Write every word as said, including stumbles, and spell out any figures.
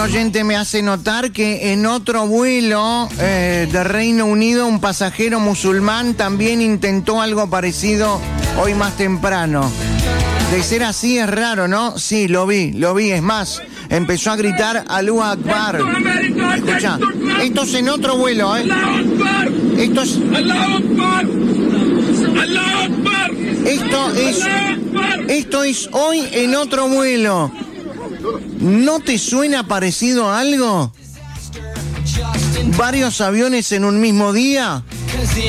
oyente me hace notar que en otro vuelo eh, de Reino Unido un pasajero musulmán también intentó algo parecido hoy más temprano. De ser así es raro, ¿no? Sí, lo vi, lo vi. Es más, empezó a gritar Allahu Akbar. Escucha, esto es en otro vuelo, ¿eh? Esto es... Esto es... Esto es hoy en otro vuelo. ¿No te suena parecido a algo? ¿Varios aviones en un mismo día?